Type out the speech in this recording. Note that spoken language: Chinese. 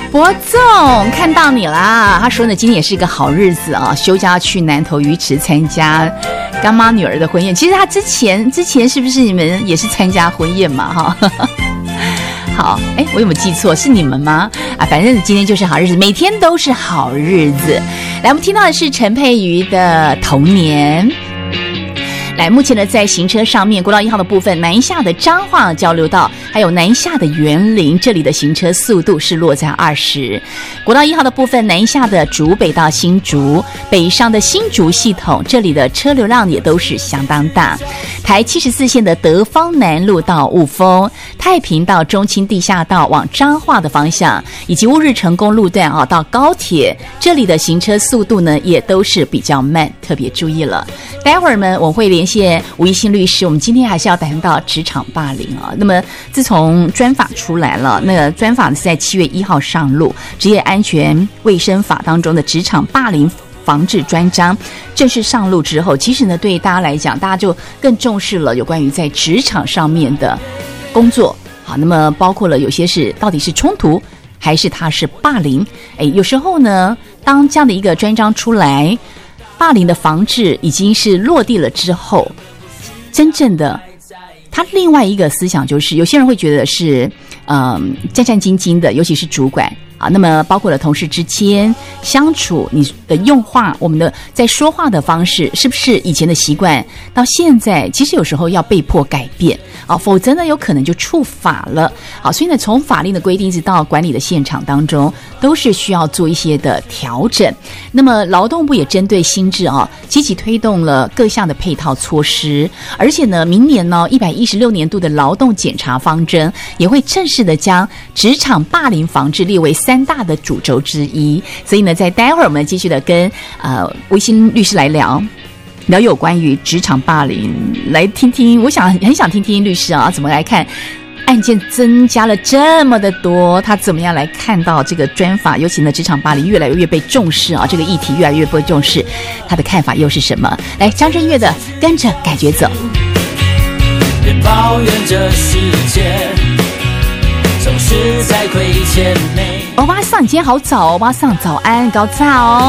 博总看到你啦，他说呢，今天也是一个好日子啊，休假去南投鱼池参加干妈女儿的婚宴。其实他之前是不是你们也是参加婚宴嘛？哈，好，我有没有记错？是你们吗？啊，反正今天就是好日子，每天都是好日子。来，我们听到的是陈佩瑜的《童年》。来，目前呢，在行车上面，国道1号的部分，南下的彰化交流道，还有南下的员林，这里的行车速度是落在20。国道1号的部分，南下的竹北到新竹，北上的新竹系统，这里的车流量也都是相当大。台74线的德芳南路到雾峰，太平到中清地下道往彰化的方向，以及乌日成功路段到高铁，这里的行车速度呢也都是比较慢，特别注意了。待会儿呢，我会连线吴一新律师，我们今天还是要谈到职场霸凌啊。那么自从专法出来了，那个专法是在7月1号上路，职业安全卫生法当中的职场霸凌防治专章正式上路之后，其实呢，对大家来讲，大家就更重视了有关于在职场上面的工作。好，那么包括了有些是到底是冲突还是它是霸凌？有时候呢，当这样的一个专章出来，霸凌的防治已经是落地了之后，真正的他另外一个思想就是，有些人会觉得是战战兢兢的，尤其是主管啊。那么包括了同事之间相处，你的用话，我们的在说话的方式，是不是以前的习惯到现在，其实有时候要被迫改变啊，否则呢有可能就触法了。好，所以呢，从法令的规定一直到管理的现场当中，都是需要做一些的调整。那么劳动部也针对新制积极推动了各项的配套措施，而且呢，明年呢116年度的劳动检查方针也会正式的将职场霸凌防治列为3大的主轴之一。所以呢，在待会儿我们继续的跟维新律师来聊有关于职场霸凌，来听听，我很想听听律师怎么来看案件增加了这么的多，他怎么样来看到这个专法，尤其呢职场霸凌越来越被重视这个议题越来越被重视，他的看法又是什么？来，张震岳的跟着感觉走。 别抱怨这世界总是在亏欠你。 欧巴桑，你今天好早，欧巴桑早安，高早。